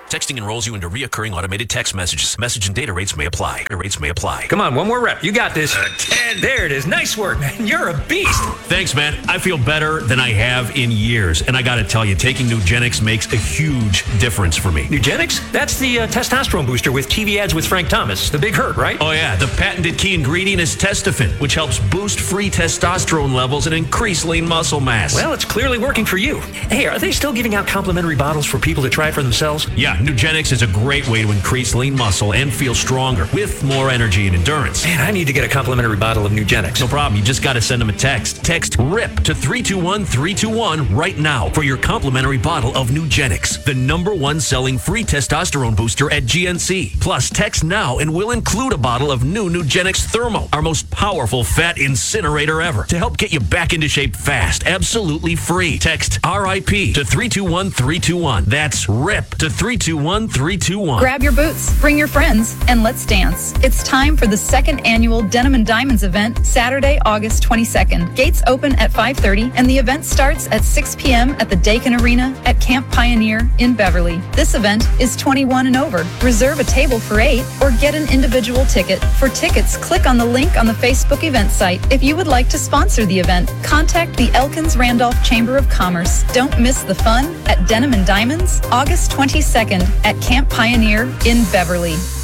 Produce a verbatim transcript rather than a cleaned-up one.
Texting enrolls you into reoccurring automated text messages. Message and data rates may apply. Rates may apply. Come on, one more rep. You got this. Uh, ten. There it is. Nice work, man. You're a beast. Thanks, man. I feel better than I have in years. And I got to tell you, taking Nugenix makes a huge difference for me. Nugenix? That's the uh, testosterone booster with T V ads with Frank Thomas. The big hurt, right? Oh, yeah. The patented key ingredient is Testofen, which helps boost free testosterone levels and increase lean muscle mass. Well, it's clearly working for you. Hey, are they still giving out complimentary bottles for people to try it for themselves? Yeah, Nugenix is a great way to increase lean muscle and feel stronger with more energy and endurance. Man, I need to get a complimentary bottle of Nugenix. No problem. You just got to send them a text. Text RIP to three two one three two one right now for your complimentary bottle of Nugenix, the number one selling free testosterone booster at G N C. Plus, text now and we'll include a bottle of new Nugenix Thermo, our most powerful fat incinerator ever, to help get you back into shape fast, absolutely free. Text R I P to three two one three two one. That's RIP to three two one three two one. Grab your boots, bring your friends, and let's dance. It's time for the second annual Denim and Diamonds event, Saturday, August twenty-second. Gates open at five thirty, and the event starts at six p.m. at the Dakin Arena at Camp Pioneer in Beverly. This event is twenty-one and over. Reserve a table for eight or get an individual ticket. For tickets, click on the link on the Facebook event site. If you would like to sponsor the event, contact the Elkins Randolph Chamber of Commerce. Don't miss the fun at Denim and Diamonds, August twenty-second at Camp Pioneer in Beverly.